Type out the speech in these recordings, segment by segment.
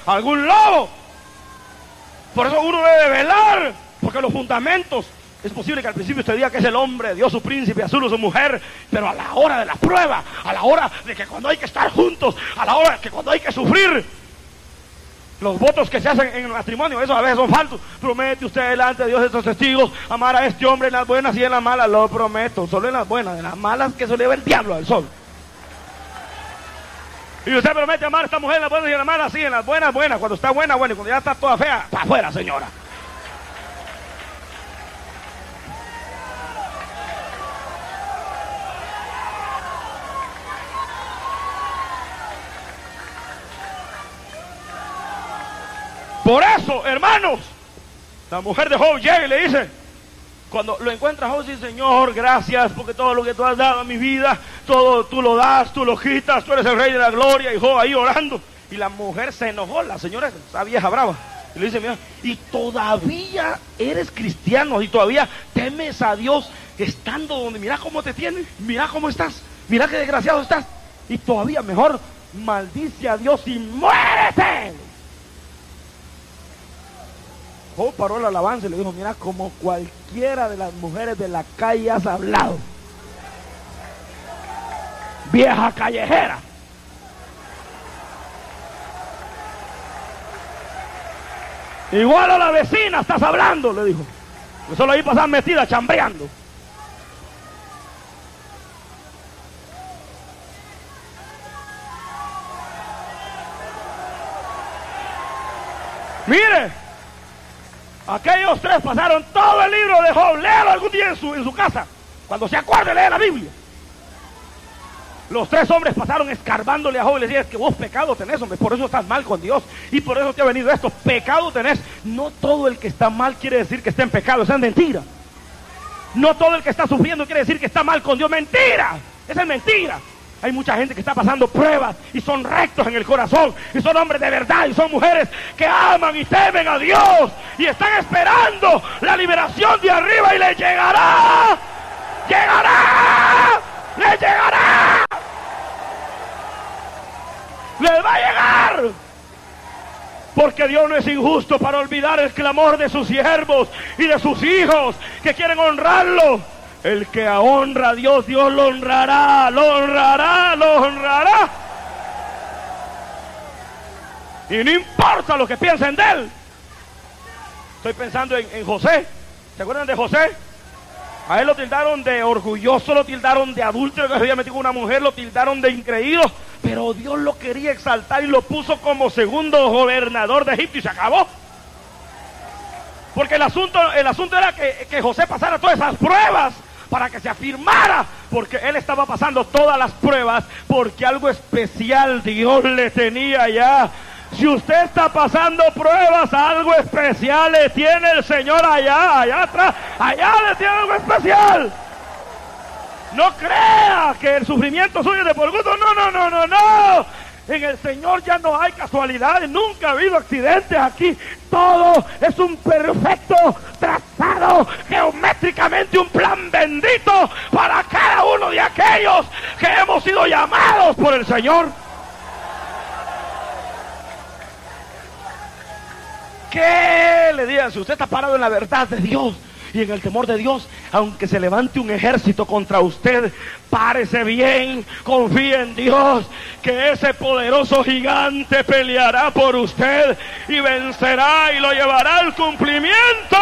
algún lobo. Por eso uno debe velar, porque los fundamentos, es posible que al principio usted diga que es el hombre, Dios su príncipe, azul o su mujer, pero a la hora de la prueba, a la hora de que cuando hay que estar juntos, a la hora de que cuando hay que sufrir, los votos que se hacen en el matrimonio, esos a veces son falsos. Promete usted delante de Dios, estos testigos, amar a este hombre en las buenas y en las malas. Lo prometo, solo en las buenas, en las malas que se le ve el diablo al sol. Y usted promete amar a esta mujer en las buenas y en las malas, sí, en las buenas, buenas, cuando está buena, buena, y cuando ya está toda fea, para afuera, señora. Por eso, hermanos, la mujer de Job llega y le dice, cuando lo encuentra Job, dice, Señor, gracias porque todo lo que tú has dado a mi vida, todo tú lo das, tú lo quitas, tú eres el rey de la gloria. Y Job ahí orando. Y la mujer se enojó, la señora, esa vieja brava. Y le dice, mira, y todavía eres cristiano, y todavía temes a Dios, estando donde, mira cómo te tiene, mira cómo estás, mira qué desgraciado estás. Y todavía mejor, maldice a Dios y muérete. Job paró la alabanza y le dijo, mira, como cualquiera de las mujeres de la calle has hablado, vieja callejera. Igual a la vecina estás hablando, le dijo, que solo ahí pasan metida chambreando. Mire, aquellos tres pasaron todo el libro de Job. Léalo algún día en su casa. Cuando se acuerde, lee la Biblia. Los tres hombres pasaron escarbándole a Job y le decían, es que vos pecado tenés, hombre, por eso estás mal con Dios. Y por eso te ha venido esto, pecado tenés. No todo el que está mal quiere decir que está en pecado, esa es mentira. No todo el que está sufriendo quiere decir que está mal con Dios, mentira. Esa es mentira. Hay mucha gente que está pasando pruebas y son rectos en el corazón y son hombres de verdad y son mujeres que aman y temen a Dios y están esperando la liberación de arriba y les llegará, les llegará, les va a llegar, porque Dios no es injusto para olvidar el clamor de sus siervos y de sus hijos que quieren honrarlo. El que honra a Dios, Dios lo honrará, lo honrará, lo honrará. Y no importa lo que piensen de él. Estoy pensando en José. ¿Se acuerdan de José? A él lo tildaron de orgulloso, lo tildaron de adúltero, que se había metido con una mujer, lo tildaron de increído. Pero Dios lo quería exaltar y lo puso como segundo gobernador de Egipto y se acabó. Porque el asunto era que José pasara todas esas pruebas para que se afirmara, porque él estaba pasando todas las pruebas, porque algo especial Dios le tenía ya. Si usted está pasando pruebas, algo especial le tiene el Señor allá atrás, allá le tiene algo especial. No crea que el sufrimiento suyo es de por gusto, no. En el Señor ya no hay casualidades, nunca ha habido accidentes aquí. Todo es un perfecto trazado, geométricamente un plan bendito para cada uno de aquellos que hemos sido llamados por el Señor. ¿Qué le digan? Si usted está parado en la verdad de Dios y en el temor de Dios, aunque se levante un ejército contra usted, párese bien, confíe en Dios, que ese poderoso gigante peleará por usted y vencerá y lo llevará al cumplimiento.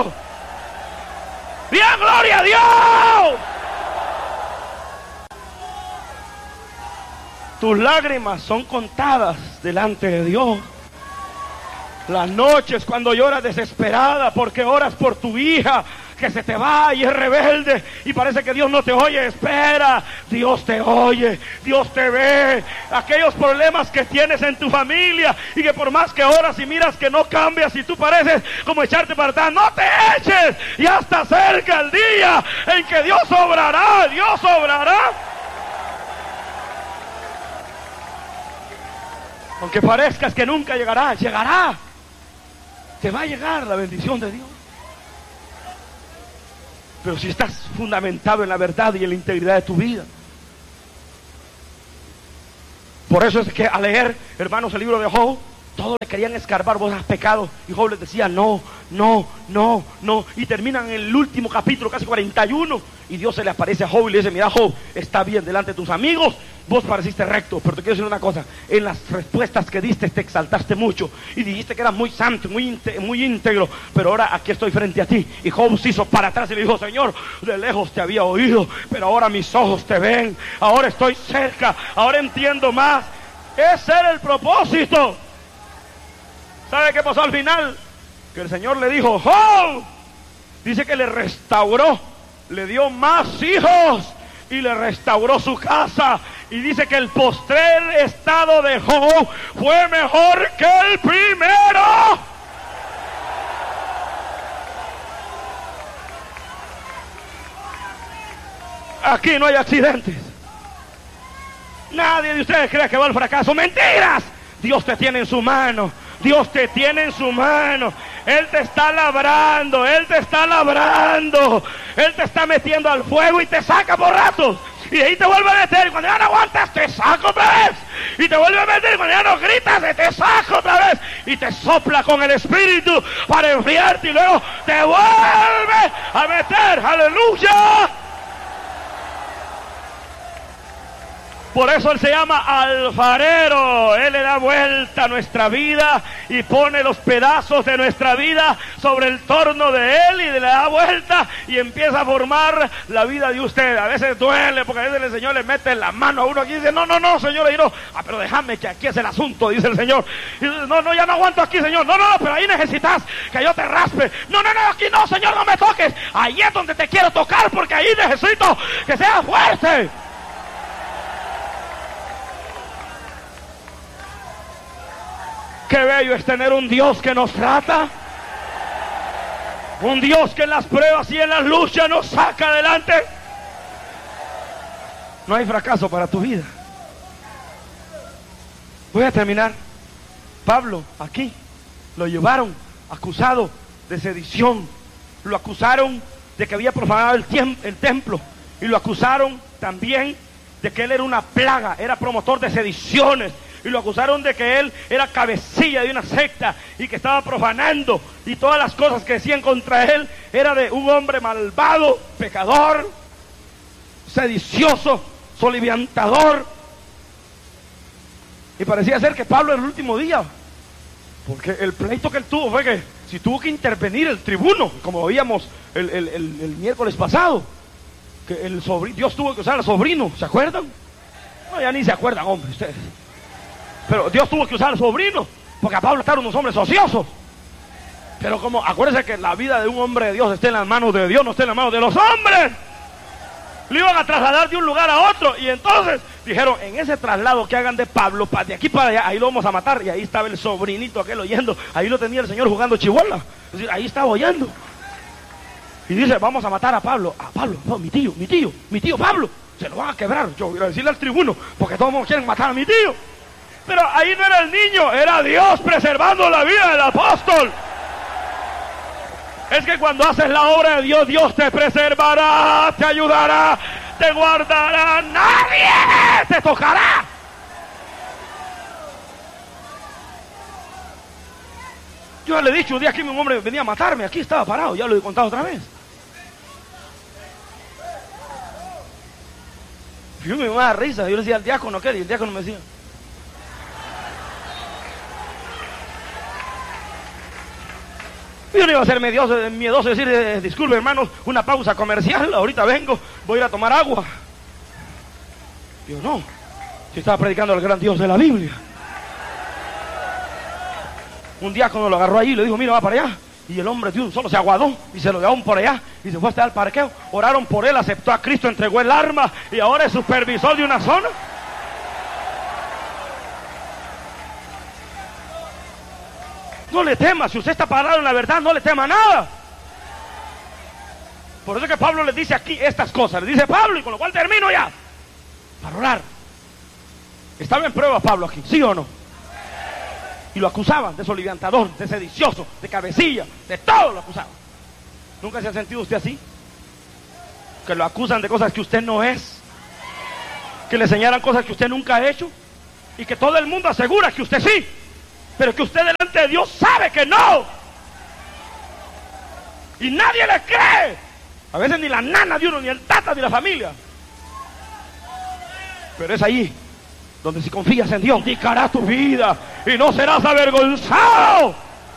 ¡Bien, gloria a Dios! Tus lágrimas son contadas delante de Dios. Las noches cuando lloras desesperada porque oras por tu hija que se te va y es rebelde y parece que Dios no te oye, espera, Dios te oye, Dios te ve. Aquellos problemas que tienes en tu familia y que por más que oras y miras que no cambias y tú pareces como echarte para atrás, no te eches, ya está cerca el día en que Dios obrará, Dios obrará. Aunque parezcas que nunca llegará, llegará. Te va a llegar la bendición de Dios. Pero si estás fundamentado en la verdad y en la integridad de tu vida. Por eso es que al leer, hermanos, el libro de Job, Todos le querían escarbar, vos has pecado. Y Job les decía, no, no, no, no. Y terminan en el último capítulo, casi 41. Y Dios se le aparece a Job y le dice, mira Job, está bien delante de tus amigos, vos pareciste recto, pero te quiero decir una cosa, en las respuestas que diste te exaltaste mucho y dijiste que eras muy santo, muy íntegro, pero ahora aquí estoy frente a ti. Y Job se hizo para atrás y le dijo, Señor, de lejos te había oído, pero ahora mis ojos te ven, ahora estoy cerca, ahora entiendo más. Ese era el propósito. ¿Sabe qué pasó al final? Que el Señor le dijo, Job, dice que le restauró, le dio más hijos y le restauró su casa. Y dice que el postrer estado de Job fue mejor que el primero. Aquí no hay accidentes. Nadie de ustedes cree que va al fracaso. ¡Mentiras! Dios te tiene en su mano. Dios te tiene en su mano. Él te está labrando. Él te está labrando. Él te está metiendo al fuego y te saca por ratos. Y de ahí te vuelve a meter. Y cuando ya no aguantas, te saca otra vez. Y te vuelve a meter. Y cuando ya no gritas, te saca otra vez. Y te sopla con el Espíritu para enfriarte. Y luego te vuelve a meter. ¡Aleluya! Por eso Él se llama alfarero. Él le da vuelta a nuestra vida y pone los pedazos de nuestra vida sobre el torno de Él y le da vuelta y empieza a formar la vida de usted. A veces duele porque a veces el Señor le mete la mano a uno aquí y dice, no, no, no, Señor, y no, pero déjame que aquí es el asunto, dice el Señor. Y dice, no, no, ya no aguanto aquí, Señor. No, no, no, pero ahí necesitas que yo te raspe. No, no, no, aquí no, Señor, no me toques. Ahí es donde te quiero tocar porque ahí necesito que seas fuerte. Qué bello es tener un Dios que nos trata. Un Dios que en las pruebas y en las luchas nos saca adelante. No hay fracaso para tu vida. Voy a terminar. Pablo, aquí, lo llevaron acusado de sedición. Lo acusaron de que había profanado el templo. Y lo acusaron también de que él era una plaga, era promotor de sediciones. Y lo acusaron de que él era cabecilla de una secta y que estaba profanando. Y todas las cosas que decían contra él era de un hombre malvado, pecador, sedicioso, soliviantador. Y parecía ser que Pablo era el último día. Porque el pleito que él tuvo fue que si tuvo que intervenir el tribuno, como veíamos el miércoles pasado, que Dios tuvo que usar al sobrino, ¿se acuerdan? No, ya ni se acuerdan, hombre, ustedes. Pero Dios tuvo que usar al sobrino, porque a Pablo estaban unos hombres ociosos. Pero como, acuérdense que la vida de un hombre de Dios está en las manos de Dios, no está en las manos de los hombres. Lo iban a trasladar de un lugar a otro. Y entonces dijeron, en ese traslado que hagan de Pablo, de aquí para allá, ahí lo vamos a matar. Y ahí estaba el sobrinito aquel oyendo. Ahí lo tenía el Señor jugando chibola. Es decir, ahí estaba oyendo. Y dice, vamos a matar a Pablo. A Pablo, no, mi tío Pablo. Se lo van a quebrar. Yo voy a decirle al tribuno, porque todos quieren matar a mi tío. Pero ahí no era el niño, era Dios preservando la vida del apóstol. Es que cuando haces la obra de Dios, Dios te preservará, te ayudará, te guardará, nadie te tocará. Yo ya le he dicho un día que un hombre venía a matarme, aquí estaba parado, ya lo he contado otra vez. Yo me iba a dar risa, yo le decía al diácono, ¿qué? Y el diácono me decía, yo no iba a ser miedoso decir, disculpe hermanos, una pausa comercial, ahorita vengo, voy a ir a tomar agua. Yo no, si estaba predicando al gran Dios de la Biblia. Un diácono lo agarró allí y le dijo, mira, va para allá. Y el hombre de un solo se aguadó y se lo llevaron por allá y se fue hasta el parqueo. Oraron por él, aceptó a Cristo, entregó el arma y ahora es supervisor de una zona. No le tema, si usted está parado en la verdad, no le tema nada. Por eso es que Pablo les dice aquí estas cosas. Le dice Pablo, y con lo cual termino ya. Para orar. Estaba en prueba Pablo aquí, ¿sí o no? Y lo acusaban de soliviantador, de sedicioso, de cabecilla, de todo lo acusaban. ¿Nunca se ha sentido usted así? Que lo acusan de cosas que usted no es. Que le señalan cosas que usted nunca ha hecho. Y que todo el mundo asegura que usted sí. pero que usted delante de Dios sabe que no. Y nadie le cree. A veces ni la nana de uno, ni el tata, ni la familia. Pero es ahí donde si confías en Dios, dedicarás tu vida y no serás avergonzado.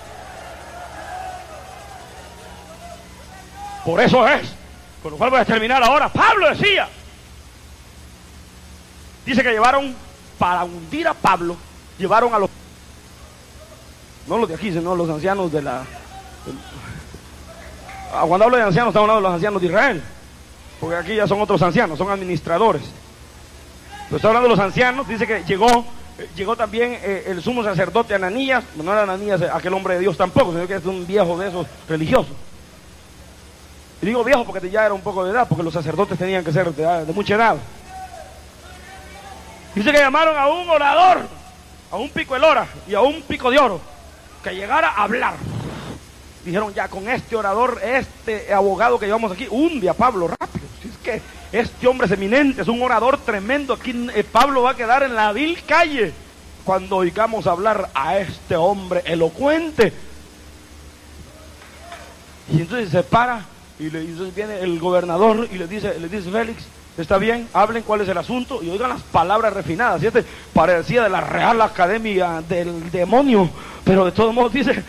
Por eso es, con lo cual voy a terminar ahora. Pablo decía, dice que llevaron, para hundir a Pablo, llevaron a los, no los de aquí, sino los ancianos de la, cuando hablo de ancianos, estamos hablando de los ancianos de Israel, porque aquí ya son otros ancianos, son administradores. Pero estoy hablando de los ancianos. Dice que llegó también el sumo sacerdote Ananías. No era Ananías aquel hombre de Dios tampoco, sino que es un viejo de esos religiosos. Y digo viejo porque ya era un poco de edad, porque los sacerdotes tenían que ser de mucha edad. Dice que llamaron a un orador, a un pico de oro y a un pico de oro, que llegara a hablar. Dijeron, ya con este orador, este abogado que llevamos aquí, hunde a Pablo rápido. Si es que este hombre es eminente, es un orador tremendo. Aquí Pablo va a quedar en la vil calle cuando oigamos hablar a este hombre elocuente. Y entonces se para y entonces viene el gobernador y le dice Félix, está bien, hablen cuál es el asunto y oigan las palabras refinadas. Y este parecía de la Real Academia del Demonio, pero de todos modos dice...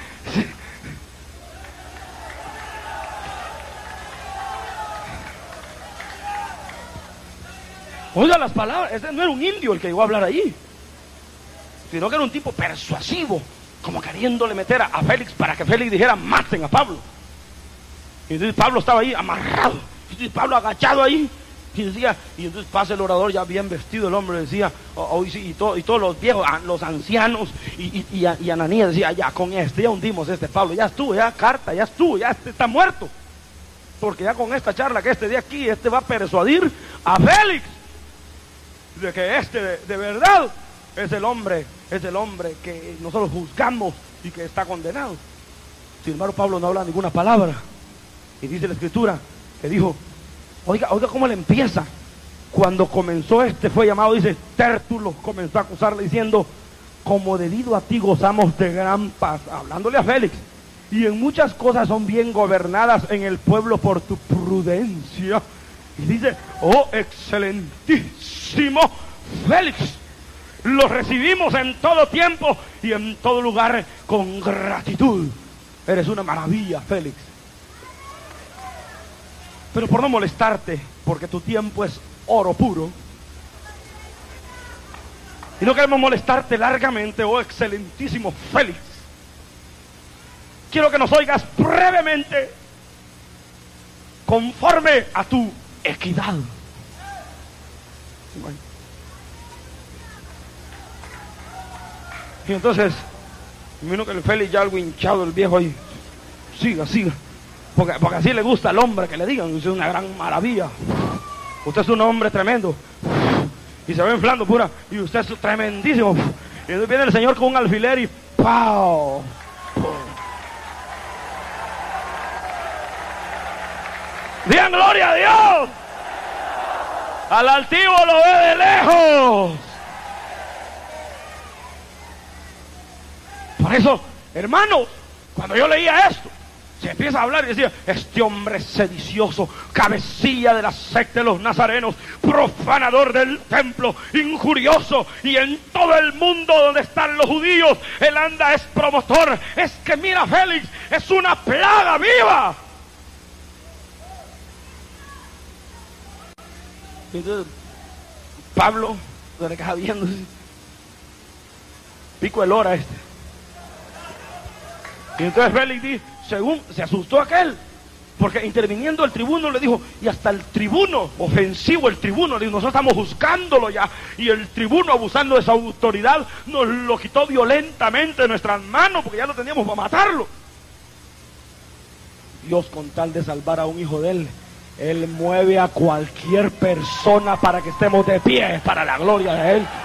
Oiga las palabras. Este no era un indio el que llegó a hablar allí, sino que era un tipo persuasivo, como queriéndole meter a Félix para que Félix dijera, maten a Pablo. Y entonces Pablo estaba ahí amarrado, y entonces Pablo agachado ahí, y decía, y entonces pasa el orador ya bien vestido, el hombre decía, y todos los viejos, los ancianos, y Ananías decía, ya con este, ya hundimos a este Pablo, ya estuvo, ya carta, ya estuvo, ya este está muerto, porque ya con esta charla que este de aquí, este va a persuadir a Félix de que este de verdad es el hombre que nosotros juzgamos y que está condenado. Sin embargo, Pablo no habla ninguna palabra. Y dice la escritura que dijo, oiga cómo le empieza. Cuando comenzó fue llamado, dice, Tértulo comenzó a acusarle diciendo, como debido a ti gozamos de gran paz, hablándole a Félix, y en muchas cosas son bien gobernadas en el pueblo por tu prudencia. Y dice, oh excelentísimo Félix, lo recibimos en todo tiempo y en todo lugar con gratitud. Eres una maravilla, Félix. Pero por no molestarte, porque tu tiempo es oro puro, y no queremos molestarte largamente, oh excelentísimo Félix, quiero que nos oigas brevemente, conforme a tu equidad. Y entonces, vino que el Félix ya algo hinchado, el viejo ahí, siga, porque así le gusta al hombre que le digan, usted es una gran maravilla, usted es un hombre tremendo, y se va inflando pura, y usted es tremendísimo. Y entonces viene el Señor con un alfiler y ¡pau! Digan gloria a Dios. Al altivo lo ve de lejos. Por eso, hermanos, cuando yo leía esto, se empieza a hablar y decía, este hombre sedicioso, cabecilla de la secta de los nazarenos, profanador del templo, injurioso, y en todo el mundo donde están los judíos, él anda, es promotor. Es que mira, Félix, es una plaga viva. Entonces, Pablo se le queda viendo, pico el hora este. Y entonces Félix dice, según se asustó aquel, porque interviniendo el tribuno le dijo, y hasta el tribuno, ofensivo el tribuno, le dijo, nosotros estamos juzgándolo ya, y el tribuno, abusando de su autoridad, nos lo quitó violentamente de nuestras manos, porque ya lo teníamos para matarlo. Dios, con tal de salvar a un hijo de él mueve a cualquier persona para que estemos de pie para la gloria de Él.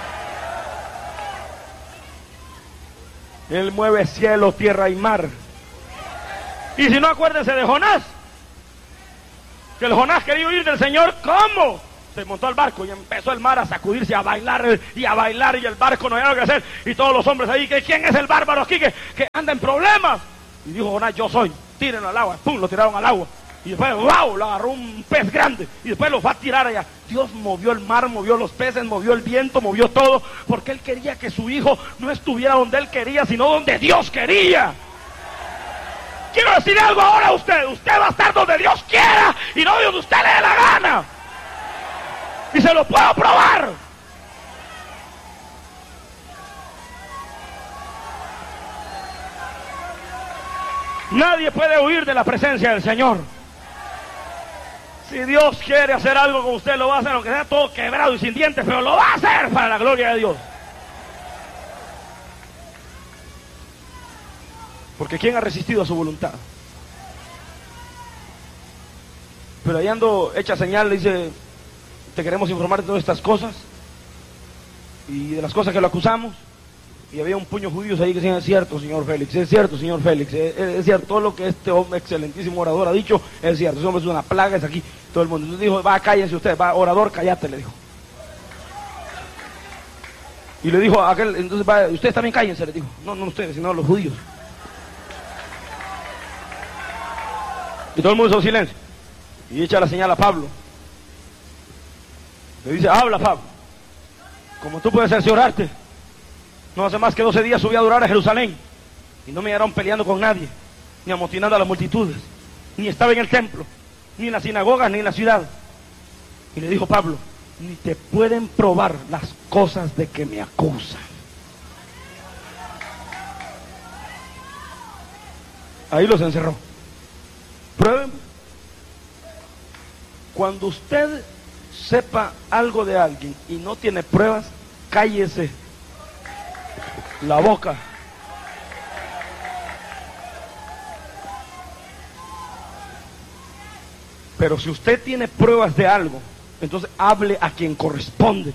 Él mueve cielo, tierra y mar. Y si no, acuérdense de Jonás, que el Jonás quería oír del Señor, ¿cómo? Se montó al barco y empezó el mar a sacudirse, a bailar y a bailar, y el barco no había nada que hacer, y todos los hombres ahí, que ¿quién es el bárbaro aquí que anda en problemas? Y dijo Jonás, yo soy. Tírenlo al agua. Pum, lo tiraron al agua. Y después, wow, lo agarró un pez grande. Y después lo fue a tirar allá. Dios movió el mar, movió los peces, movió el viento, movió todo. Porque Él quería que su hijo no estuviera donde Él quería, sino donde Dios quería. Quiero decir algo ahora a usted. Usted va a estar donde Dios quiera y no donde usted le dé la gana. Y se lo puedo probar. Nadie puede huir de la presencia del Señor. Si Dios quiere hacer algo con usted, lo va a hacer, aunque sea todo quebrado y sin dientes, pero lo va a hacer para la gloria de Dios. Porque ¿quién ha resistido a su voluntad? Pero ahí ando hecha señal, le dice, te queremos informar de todas estas cosas y de las cosas que lo acusamos. Y había un puño judíos ahí que decían, es cierto, señor Félix, es cierto, señor Félix, es cierto, todo lo que este hombre, excelentísimo orador, ha dicho, es cierto, ese hombre es una plaga, es aquí, todo el mundo. Entonces dijo, va, cállense usted, va, orador, cállate, le dijo. Y le dijo a aquel, entonces va, ustedes también cállense, le dijo, no ustedes, sino los judíos. Y todo el mundo hizo silencio. Y echa la señal a Pablo. Le dice, habla, Pablo, como tú puedes cerciorarte. No hace más que 12 días subí a adorar a Jerusalén y no me hallaron peleando con nadie, ni amotinando a las multitudes, ni estaba en el templo, ni en las sinagogas, ni en la ciudad. Y le dijo Pablo, ni te pueden probar las cosas de que me acusan. Ahí los encerró. Prueben. Cuando usted sepa algo de alguien y no tiene pruebas, cállese la boca. Pero si usted tiene pruebas de algo, entonces hable a quien corresponde.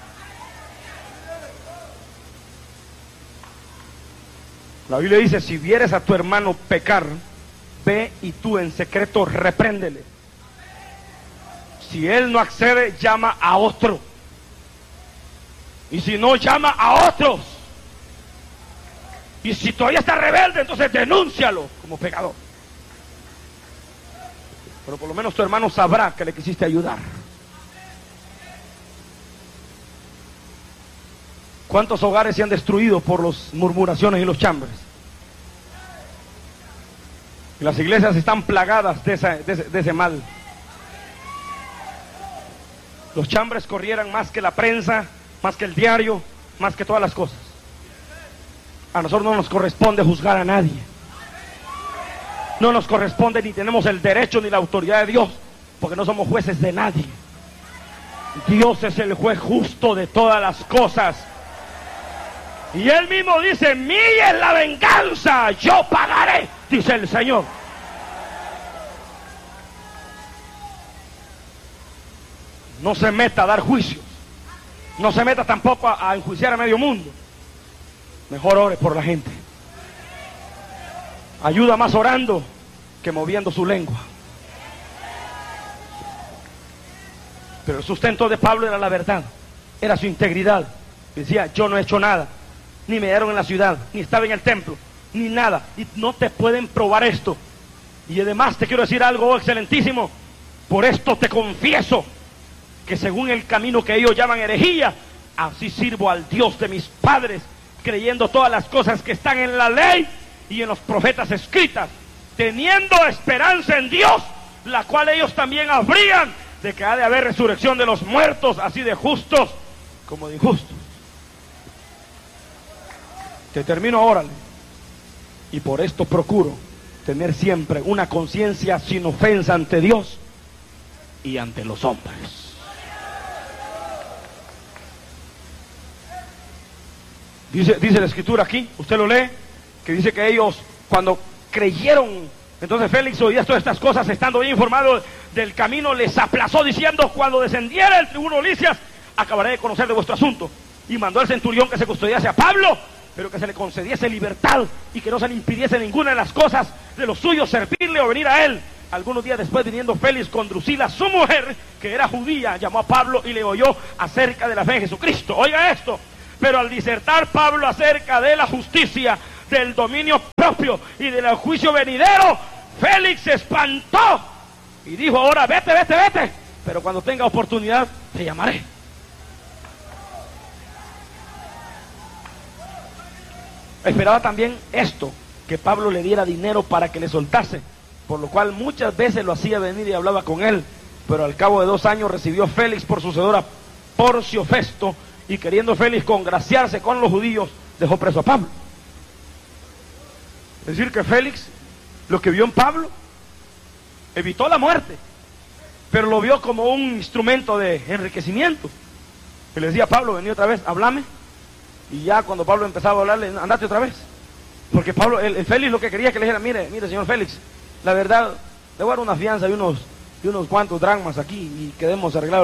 La Biblia dice, si vieres a tu hermano pecar, ve y tú en secreto repréndele. Si él no accede, llama a otro. Y si no, llama a otros. Y si todavía está rebelde, entonces denúncialo como pecador. Pero por lo menos tu hermano sabrá que le quisiste ayudar. ¿Cuántos hogares se han destruido por las murmuraciones y los chambres? Y las iglesias están plagadas de ese mal. Los chambres corrieran más que la prensa, más que el diario, más que todas las cosas. A nosotros no nos corresponde juzgar a nadie. No nos corresponde, ni tenemos el derecho ni la autoridad de Dios, porque no somos jueces de nadie. Dios es el juez justo de todas las cosas. Y Él mismo dice, mía es la venganza, yo pagaré, dice el Señor. No se meta a dar juicios. No se meta tampoco a enjuiciar a medio mundo. Mejor ore por la gente. Ayuda más orando que moviendo su lengua. Pero el sustento de Pablo era la verdad, era su integridad. Decía, yo no he hecho nada, ni me dieron en la ciudad, ni estaba en el templo, ni nada, y no te pueden probar esto. Y además te quiero decir algo, oh excelentísimo, por esto te confieso que según el camino que ellos llaman herejía, así sirvo al Dios de mis padres, creyendo todas las cosas que están en la ley y en los profetas escritas, teniendo esperanza en Dios, la cual ellos también habrían de que ha de haber resurrección de los muertos, así de justos como de injustos. Te termino ahora. Y por esto procuro tener siempre una conciencia sin ofensa ante Dios y ante los hombres. Dice la escritura aquí, usted lo lee, que dice que ellos cuando creyeron, entonces Félix oía todas estas cosas, estando bien informado del camino, les aplazó diciendo, cuando descendiera el tribuno Licias, acabaré de conocer de vuestro asunto. Y mandó al centurión que se custodiase a Pablo, pero que se le concediese libertad y que no se le impidiese ninguna de las cosas de los suyos servirle o venir a él. algunos días después, viniendo Félix con Drusila, su mujer, que era judía, llamó a Pablo y le oyó acerca de la fe en Jesucristo. Oiga esto, pero al disertar Pablo acerca de la justicia, del dominio propio y del juicio venidero, Félix se espantó y dijo: ahora vete, pero cuando tenga oportunidad te llamaré. Esperaba también esto, que Pablo le diera dinero para que le soltase, por lo cual muchas veces lo hacía venir y hablaba con él, pero al cabo de 2 años recibió Félix por sucedor a Porcio Festo, y queriendo Félix congraciarse con los judíos, dejó preso a Pablo. Es decir, que Félix, lo que vio en Pablo, evitó la muerte, pero lo vio como un instrumento de enriquecimiento. Y le decía: Pablo, vení otra vez, háblame. Y ya cuando Pablo empezaba a hablarle: andate otra vez. Porque Pablo, el Félix lo que quería que le dijera: mire, señor Félix, la verdad, le voy a dar una fianza de unos cuantos dracmas aquí y quedemos arreglados.